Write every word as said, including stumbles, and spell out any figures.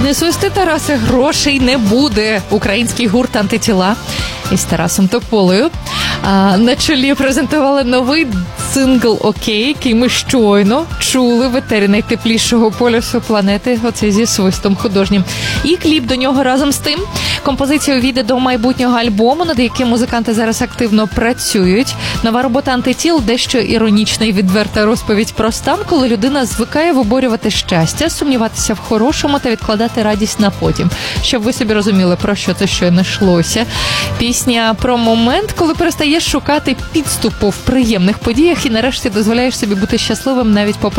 Не свисти, Тарасе, грошей не буде. Український гурт «Антитіла» із Тарасом Тополею а, на чолі презентували новий сингл «Окей», який ми щойно чули в етері найтеплішого полюсу планети, оце зі свистом художнім. І кліп до нього разом з тим. Композиція увійде до майбутнього альбому, над яким музиканти зараз активно працюють. Нова робота «Антитіл» – дещо іронічна і відверта розповідь про стан, коли людина звикає виборювати щастя, сумніватися в хорошому та відкладати радість на потім. Щоб ви собі розуміли, про що це щойно йшлося. Пісня про момент, коли перестаєш шукати підступу в приємних подіях і нарешті дозволяєш собі бути щасливим навіть попри